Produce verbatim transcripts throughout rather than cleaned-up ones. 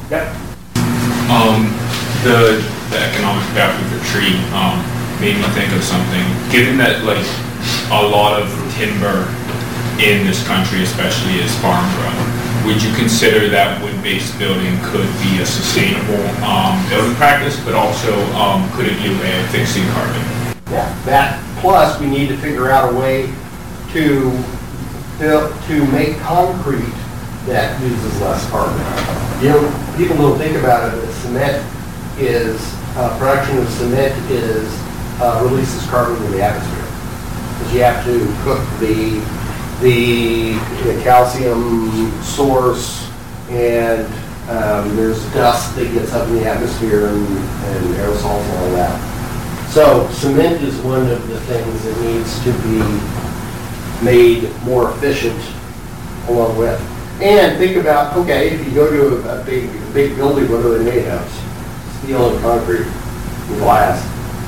Yep. Um, the, the economic pathway for tree um, made me think of something. Given that like a lot of timber in this country especially is farm grown, would you consider that wood-based building could be a sustainable um, building practice, but also um, could it be a way of fixing carbon? Yeah, that plus we need to figure out a way to build, to make concrete that uses less carbon. You know, people don't think about it, but cement is, uh, production of cement is, uh, releases carbon in the atmosphere. Because you have to cook the The, the calcium source, and um, there's dust that gets up in the atmosphere and, and aerosols and all that. So cement is one of the things that needs to be made more efficient along with. And think about, okay, if you go to a, a big big building, what are they made of? Steel and concrete and glass,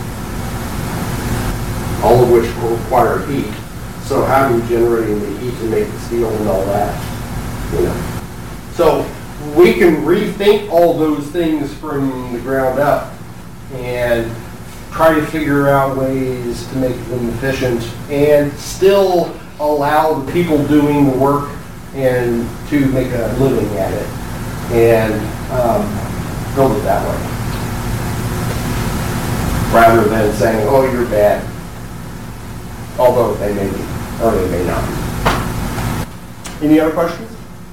all of which require heat. So how are you generating the heat to make the steel and all that? You know. So we can rethink all those things from the ground up and try to figure out ways to make them efficient and still allow the people doing the work and to make a living at it and um, build it that way. Rather than saying, oh, you're bad. Although they may be. Or they may not. Any other questions?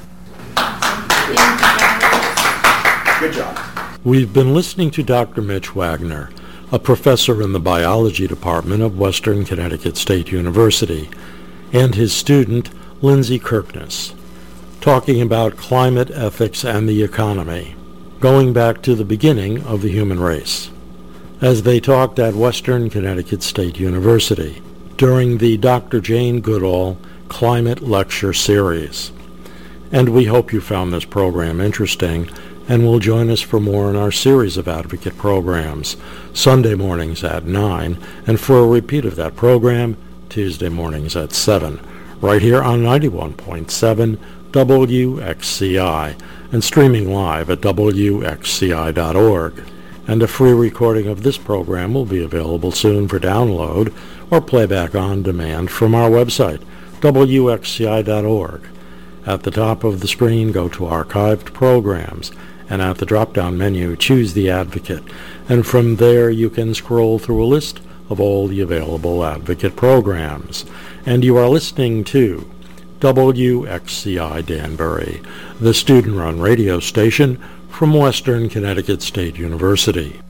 Good job. We've been listening to Doctor Mitch Wagner, a professor in the biology department of Western Connecticut State University, and his student, Lindsay Kirkness, talking about climate ethics and the economy, going back to the beginning of the human race, as they talked at Western Connecticut State University during the Doctor Jane Goodall Climate Lecture Series. And we hope you found this program interesting and will join us for more in our series of advocate programs, Sunday mornings at nine, and for a repeat of that program, Tuesday mornings at seven, right here on ninety-one point seven W X C I, and streaming live at W X C I dot org. And a free recording of this program will be available soon for download or playback on demand from our website, W X C I dot org. At the top of the screen, go to Archived Programs, and at the drop-down menu, choose The Advocate, and from there you can scroll through a list of all the available Advocate programs. And you are listening to W X C I Danbury, the student-run radio station from Western Connecticut State University.